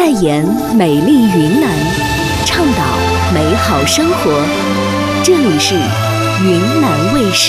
代言美丽云南，倡导美好生活。这里是云南卫视。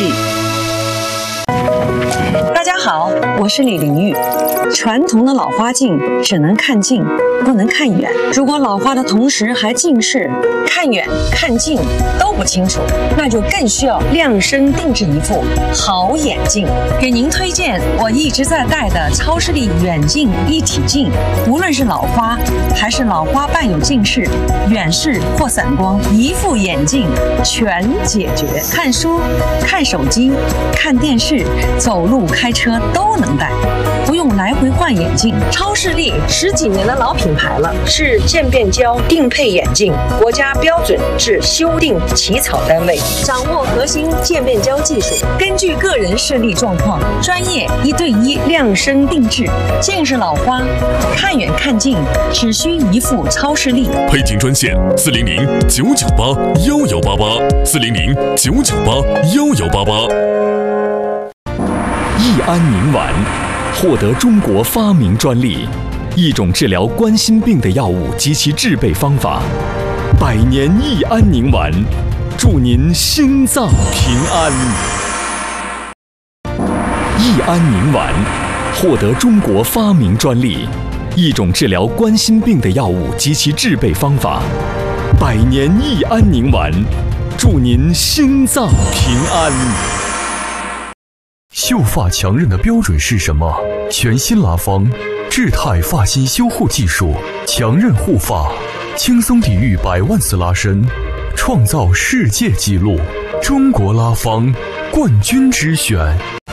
大家好，我是李玲玉。传统的老花镜只能看近，不能看远。如果老花的同时还近视，看远看近都不清楚，那就更需要量身定制一副好眼镜。给您推荐我一直在戴的超视力远近一体镜，无论是老花还是老花伴有近视、远视或散光，一副眼镜全解决。看书、看手机、看电视、走路、开车都能戴，不用来回换眼镜。超视力10几年的老品牌了，是渐变焦定配眼镜，国家标准至修订起草单位，掌握核心渐变焦技术，根据个人视力状况，专业1对1量身定制。近视老花看远看近只需一副超视力。 配镜专线400-998-1188，400-998-1188。益安宁丸获得中国发明专利，一种治疗冠心病的药物及其制备方法。百年益安宁丸，祝您心脏平安。益安宁丸获得中国发明专利，一种治疗冠心病的药物及其制备方法。百年益安宁丸，祝您心脏平安。 秀发强韧的标准是什么？全新拉芳智泰发型修护技术，强韧护发，轻松抵御100万次拉伸，创造世界纪录。中国拉芳冠军之选。